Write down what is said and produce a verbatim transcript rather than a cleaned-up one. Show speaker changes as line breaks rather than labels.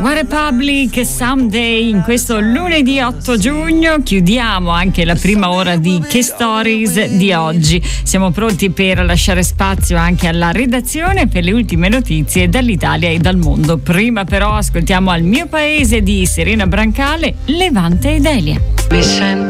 Republic Someday. In questo lunedì otto giugno chiudiamo anche la prima ora di Che Stories di oggi. Siamo pronti per lasciare spazio anche alla redazione per le ultime notizie dall'Italia e dal mondo. Prima però ascoltiamo Al mio paese di Serena Brancale, Levante ed Elia.
Mi sento